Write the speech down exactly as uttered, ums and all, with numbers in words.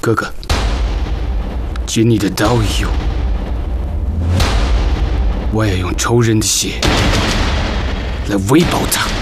哥哥，借你的刀一用，我要用仇人的血来喂饱他。